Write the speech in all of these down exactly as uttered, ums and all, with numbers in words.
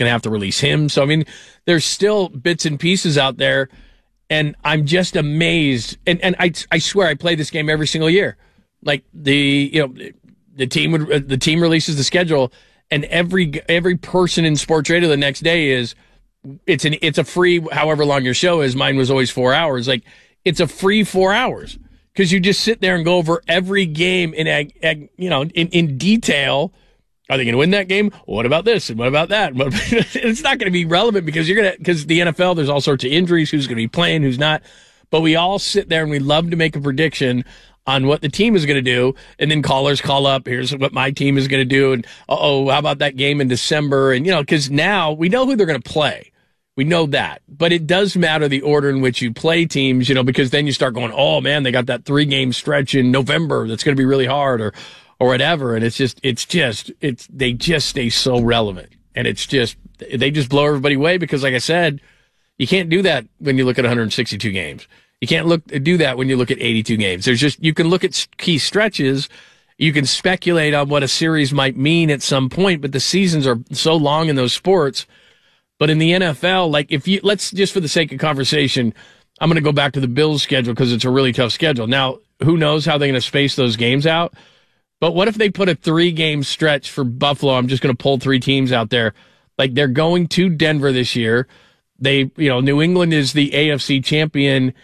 going to have to release him. So, I mean, there's still bits and pieces out there, and I'm just amazed. And, and I, I swear I play this game every single year. Like, the, you know, the team would, the team releases the schedule, and every every person in sports radio the next day is, it's an it's a free, however long your show is. Mine was always four hours. Like, it's a free four hours because you just sit there and go over every game in, you know, in, in detail. Are they going to win that game? What about this? And what about that? It's not going to be relevant because you're going to, because the N F L, there's all sorts of injuries. Who's going to be playing? Who's not? But we all sit there and we love to make a prediction on what the team is going to do, and then callers call up, here's what my team is going to do, and uh-oh, how about that game in December? And, you know, because now we know who they're going to play. We know that. But it does matter the order in which you play teams, you know, because then you start going, oh, man, they got that three-game stretch in November that's going to be really hard, or or whatever. And it's just, it's just, it's they just stay so relevant. And it's just, they just blow everybody away because, like I said, you can't do that when you look at one hundred sixty-two games. You can't look do that when you look at eighty-two games. There's just, you can look at key stretches. You can speculate on what a series might mean at some point, but the seasons are so long in those sports. But in the N F L, like if you, let's just for the sake of conversation, I'm going to go back to the Bills schedule because it's a really tough schedule. Now, who knows how they're going to space those games out? But what if they put a three game stretch for Buffalo? I'm just going to pull three teams out there. Like, they're going to Denver this year. They, you know, New England is the A F C champion.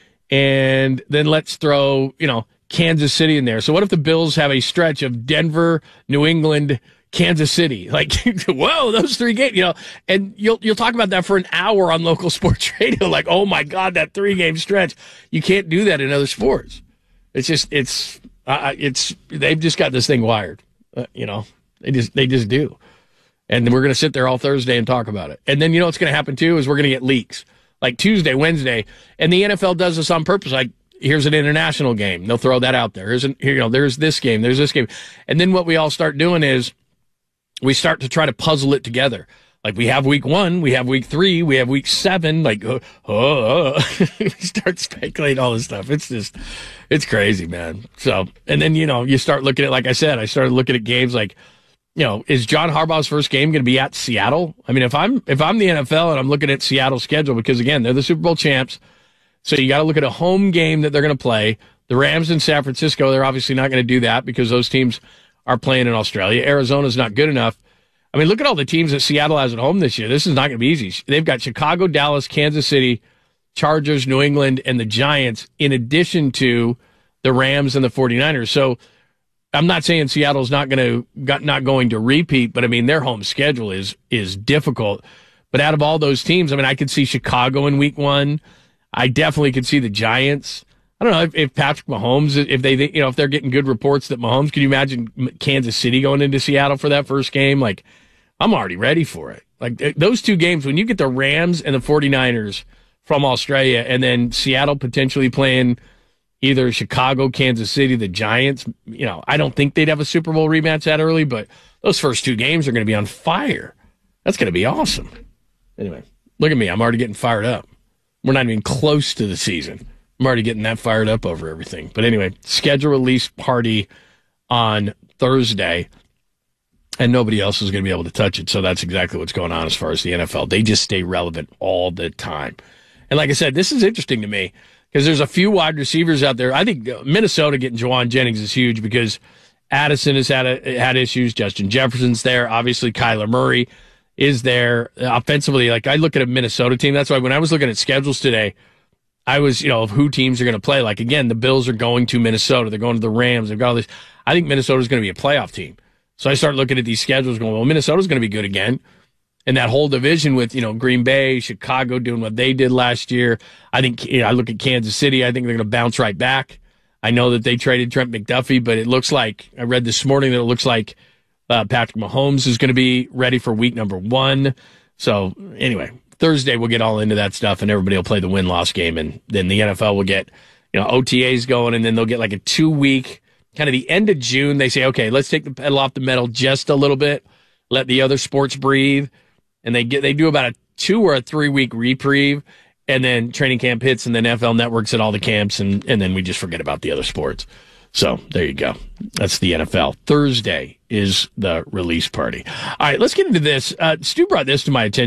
And then let's throw, you know, Kansas City in there. So what if the Bills have a stretch of Denver, New England, Kansas City? Like, whoa, those three games, you know, and you'll you'll talk about that for an hour on local sports radio. Like, oh my God, that three game stretch. You can't do that in other sports. It's just, it's, uh, it's, they've just got this thing wired. Uh, you know, they just, they just do. And we're going to sit there all Thursday and talk about it. And then, you know, what's going to happen too is we're going to get leaks. Like Tuesday, Wednesday, and the N F L does this on purpose. Like, here's an international game. They'll throw that out there. Here's an, here, you know, there's this game, there's this game. And then what we all start doing is we start to try to puzzle it together. Like, we have week one, we have week three, we have week seven. Like, oh, oh, oh. We start speculating all this stuff. It's just, it's crazy, man. So, and then, you know, you start looking at, like I said, I started looking at games like, you know, is John Harbaugh's first game going to be at Seattle? I mean, if I'm if I'm the N F L and I'm looking at Seattle's schedule, because again, they're the Super Bowl champs, so you got to look at a home game that they're going to play. The Rams in San Francisco, they're obviously not going to do that because those teams are playing in Australia. Arizona's not good enough. I mean, look at all the teams that Seattle has at home this year. This is not going to be easy. They've got Chicago, Dallas, Kansas City, Chargers, New England, and the Giants, in addition to the Rams and the 49ers. So I'm not saying Seattle's not going to not going to repeat, but I mean, their home schedule is is difficult. But out of all those teams, I mean, I could see Chicago in week one. I definitely could see the Giants. I don't know if, if Patrick Mahomes, if they, you know, if they're getting good reports that Mahomes, can you imagine Kansas City going into Seattle for that first game? Like, I'm already ready for it. Like, those two games, when you get the Rams and the 49ers from Australia, and then Seattle potentially playing either Chicago, Kansas City, the Giants, you know, I don't think they'd have a Super Bowl rematch that early, but those first two games are going to be on fire. That's going to be awesome. Anyway, look at me. I'm already getting fired up. We're not even close to the season. I'm already getting that fired up over everything. But anyway, schedule release party on Thursday, and nobody else is going to be able to touch it. So that's exactly what's going on as far as the N F L. They just stay relevant all the time. And like I said, this is interesting to me, because there's a few wide receivers out there. I think Minnesota getting Juwan Jennings is huge because Addison has had a, had issues. Justin Jefferson's there. Obviously, Kyler Murray is there. Offensively, like, I look at a Minnesota team. That's why when I was looking at schedules today, I was, you know, of who teams are going to play. Like, again, the Bills are going to Minnesota. They're going to the Rams. They've got all this. I think Minnesota's going to be a playoff team. So I start looking at these schedules going, well, Minnesota's going to be good again. And that whole division with, you know, Green Bay, Chicago doing what they did last year. I think, you know, I look at Kansas City. I think they're going to bounce right back. I know that they traded Trent McDuffie, but it looks like, I read this morning that it looks like uh, Patrick Mahomes is going to be ready for week number one. So anyway, Thursday we'll get all into that stuff, and everybody will play the win-loss game, and then the N F L will get, you know, O T As going, and then they'll get like a two-week, kind of the end of June. They say, okay, let's take the pedal off the metal just a little bit, let the other sports breathe. And they get they do about a two or a three week reprieve, and then training camp hits, and then N F L Network's at all the camps, and, and then we just forget about the other sports. So there you go. That's the N F L. Thursday is the release party. All right, let's get into this. Uh, Stu brought this to my attention.